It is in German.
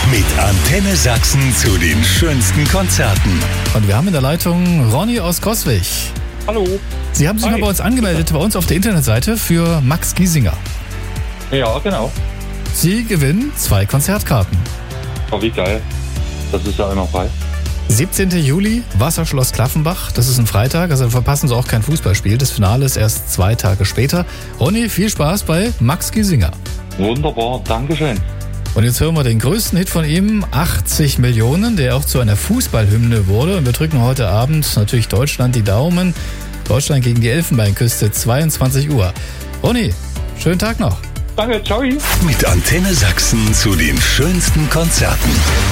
Mit Antenne Sachsen zu den schönsten Konzerten. Und wir haben in der Leitung Ronny aus Coswig. Hallo. Sie haben sich mal bei uns angemeldet, bei uns auf der Internetseite für Max Giesinger. Ja, genau. Sie gewinnen 2 Konzertkarten. Oh, wie geil. Das ist ja immer frei. 17. Juli, Wasserschloss Klaffenbach. Das ist ein Freitag, also verpassen Sie auch kein Fußballspiel. Das Finale ist erst 2 Tage später. Ronny, viel Spaß bei Max Giesinger. Wunderbar, Dankeschön. Und jetzt hören wir den größten Hit von ihm, 80 Millionen, der auch zu einer Fußballhymne wurde. Und wir drücken heute Abend natürlich Deutschland die Daumen. Deutschland gegen die Elfenbeinküste, 22 Uhr. Ronny, schönen Tag noch. Danke, ciao. Mit Antenne Sachsen zu den schönsten Konzerten.